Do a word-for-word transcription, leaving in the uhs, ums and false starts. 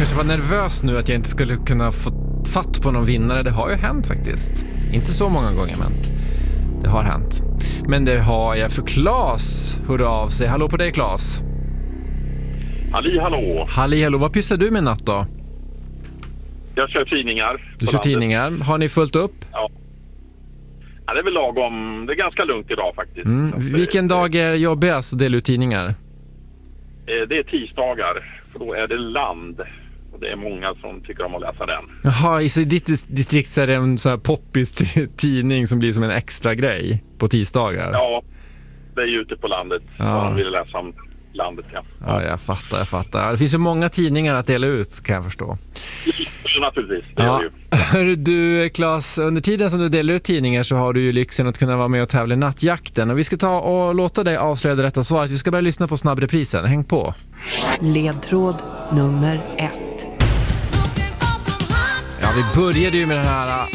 kanske var nervös nu att jag inte skulle kunna få fatt på någon vinnare. Det har ju hänt faktiskt. Inte så många gånger, men det har hänt. Men det har jag för Claes. Hurra av sig. Hallå på dig, Claes. Halli, hallå. Halli, hallå. Vad pysslar du med natt då? Jag kör tidningar. Du kör landet. tidningar. Har ni fullt upp? Ja. Ja, det är väl lagom. Det är ganska lugnt idag faktiskt. Mm. Vilken det, dag är jobbigast att dela ut tidningar? Det är tisdagar. För då är det land. Och det är många som tycker om att läsa den. Jaha, så i ditt distrikt så är det en sån här poppis tidning som blir som en extra grej på tisdagar? Ja, det är ju ute på landet. Ja. Man vill läsa om landet, ja. Ja, jag fattar, jag fattar. Det finns ju många tidningar att dela ut, kan jag förstå. Ja, naturligtvis, det ja. är ju. Du, Claes, under tiden som du delar ut tidningar så har du ju lyxen att kunna vara med och tävla i nattjakten. Och vi ska ta och låta dig avslöja det rätta svaret. Vi ska börja lyssna på snabbreprisen. Häng på. Ledtråd nummer ett. Ja, vi började ju med den här